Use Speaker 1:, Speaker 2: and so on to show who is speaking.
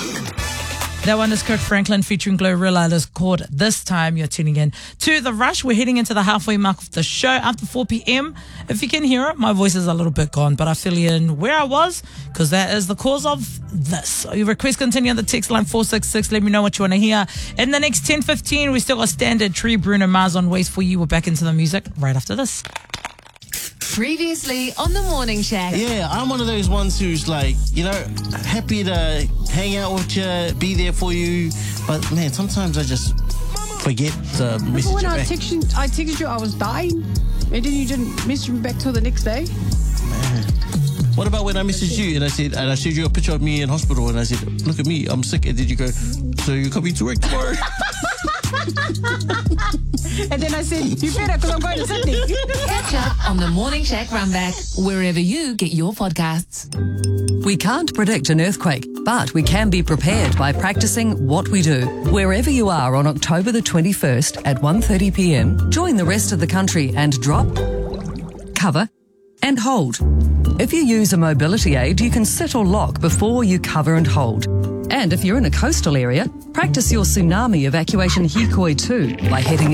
Speaker 1: That one is Kirk Franklin featuring Glorilla. It is called This Time. You're tuning in to The Rush. We're heading into the halfway mark of the show after 4 p.m. If you can hear it, my voice is a little bit gone, but I fill you in where I was because that is the cause of this. Your request continue on the text line 466. Let me know what you want to hear. In the next 10:15, we still got Standard Tree, Bruno Mars on Ways for You. We're back into the music right after this.
Speaker 2: Previously on the Morning Shack.
Speaker 3: Yeah, I'm one of those ones who's like, happy to hang out with you, be there for you. But man, sometimes I just forget to message
Speaker 4: when
Speaker 3: you
Speaker 4: I
Speaker 3: back.
Speaker 4: texted you I was dying, and then you didn't message me back till the next day.
Speaker 3: Man. What about when I messaged you and I showed you a picture of me in hospital and I said, look at me, I'm sick. And did you go, so you're coming to work tomorrow?
Speaker 4: And then I said, you better, because I'm going to Sydney.
Speaker 2: Catch up on the Morning Shack Runback, wherever you get your podcasts.
Speaker 5: We can't predict an earthquake, but we can be prepared by practicing what we do. Wherever you are on October the 21st at 1:30 p.m, join the rest of the country and drop, cover, and hold. If you use a mobility aid, you can sit or lock before you cover and hold. And if you're in a coastal area, practice your tsunami evacuation hikoi too by heading